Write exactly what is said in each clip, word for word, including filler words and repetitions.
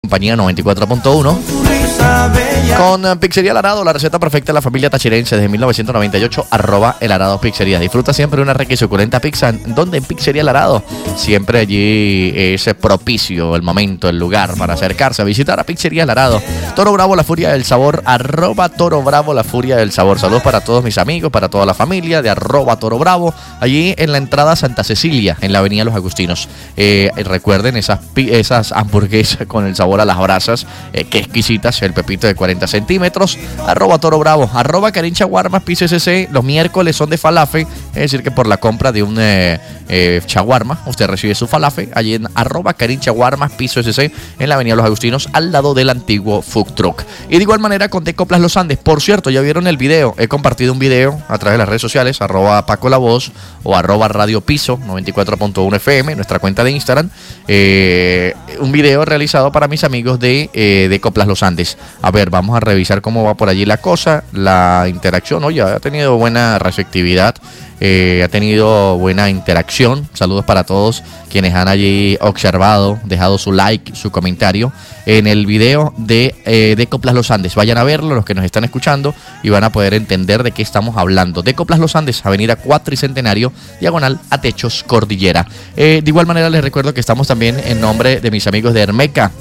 Compañía noventa y cuatro punto uno. Con Pizzería El Arado, la receta perfecta de la familia tachirense desde mil novecientos noventa y ocho, arroba El Arado Pizzería. Disfruta siempre una rica y suculenta pizza, donde en Pizzería El Arado siempre allí es propicio el momento, el lugar para acercarse a visitar a Pizzería El Arado. Toro Bravo, la furia del sabor, arroba Toro Bravo, la furia del sabor. Saludos para todos mis amigos, para toda la familia de arroba Toro Bravo, allí en la entrada Santa Cecilia, en la avenida Los Agustinos. Eh, recuerden esas, esas hamburguesas con el sabor a las brasas, eh, qué exquisitas, el pepito de cuarenta centímetros, arroba Toro Bravo, arroba Karin Chaguarmas, piso S C. Los miércoles son de falafel, es decir que por la compra de un eh, eh, chaguarma, usted recibe su falafel allí en arroba Karin Chaguarmas, piso S C, en la avenida Los Agustinos, al lado del antiguo food truck. Y de igual manera con Decoplas Los Andes. Por cierto, ya vieron el video, he compartido un video a través de las redes sociales, arroba Paco La Voz o arroba Radio Piso noventa y cuatro punto uno F M, nuestra cuenta de Instagram, eh, un video realizado para mis amigos de eh, Decoplas Los Andes. A ver, vamos a revisar cómo va por allí la cosa, la interacción. Oye, ha tenido buena receptividad, eh, ha tenido buena interacción. Saludos para todos quienes han allí observado, dejado su like, su comentario en el video de eh, Decoplas Los Andes. Vayan a verlo los que nos están escuchando y van a poder entender de qué estamos hablando. Decoplas Los Andes, avenida Cuatricentenario, diagonal a Techos Cordillera. Eh, de igual manera les recuerdo que estamos también en nombre de mis amigos de Hermeca.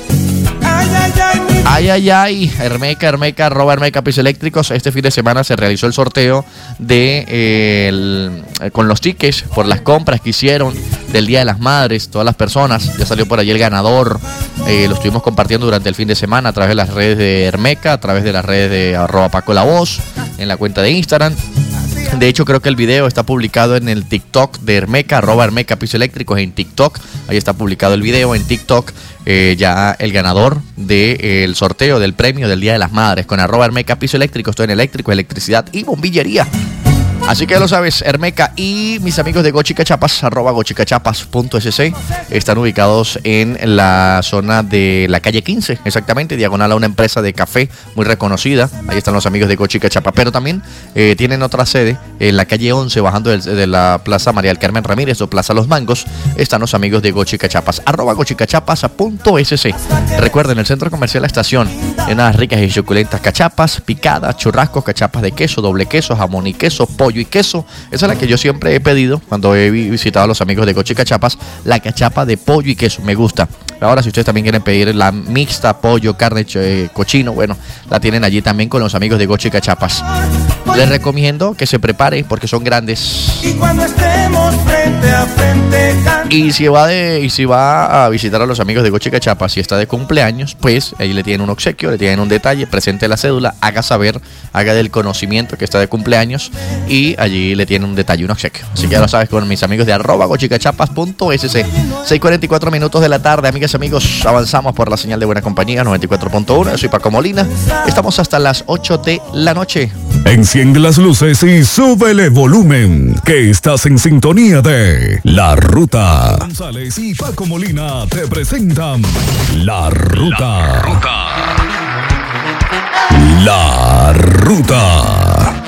Ay, ay, ay, Hermeca, Hermeca, arroba Hermeca Pisos Eléctricos. Este fin de semana se realizó el sorteo de eh, el, con los tickets por las compras que hicieron del Día de las Madres, todas las personas. Ya salió por allí el ganador. Eh, lo estuvimos compartiendo durante el fin de semana a través de las redes de Hermeca, a través de las redes de arroba Paco La Voz, en la cuenta de Instagram. De hecho, creo que el video está publicado en el TikTok de Hermeca, arroba Hermeca Pisos Eléctricos en TikTok. Ahí está publicado el video en TikTok. Eh, ya el ganador del de, eh, sorteo del premio del Día de las Madres con arroba Hermeca Pisos Eléctricos. Estoy en eléctrico, electricidad y bombillería. Así que ya lo sabes, Hermeca y mis amigos de Gochicachapas, arroba gochicachapas punto S C, están ubicados en la zona de la calle quince, exactamente, diagonal a una empresa de café muy reconocida. Ahí están los amigos de Gochicachapas, pero también eh, tienen otra sede en la calle once, bajando de, de la Plaza María del Carmen Ramírez o Plaza Los Mangos. Están los amigos de Gochicachapas, arroba gochicachapas punto S C. Recuerden, el centro comercial La Estación, en unas ricas y suculentas cachapas, picadas, churrascos, cachapas de queso, doble queso, jamón y queso, pollo y queso. Esa es la que yo siempre he pedido cuando he visitado a los amigos de Gochicachapas, la cachapa de pollo y queso, me gusta. Ahora, si ustedes también quieren pedir la mixta, pollo, carne, eh, cochino, bueno, la tienen allí también con los amigos de Gochicachapas. Les recomiendo que se prepare porque son grandes. Y cuando estemos frente a frente, y si va de, y si va a visitar a los amigos de Gochicachapas, si está de cumpleaños, pues ahí le tienen un obsequio, le tienen un detalle, presente la cédula, haga saber, haga del conocimiento que está de cumpleaños y allí le tienen un detalle, un obsequio. Así que ya lo sabes con mis amigos de arroba gochicachapas punto S C. seis cuarenta y cuatro minutos de la tarde, amigas y amigos, avanzamos por la señal de Buena Compañía noventa y cuatro punto uno. Yo soy Paco Molina. Estamos hasta las ocho de la noche. Enciende las luces y súbele volumen, que estás en sintonía de La Ruta. González y Paco Molina te presentan La Ruta. La Ruta. La Ruta.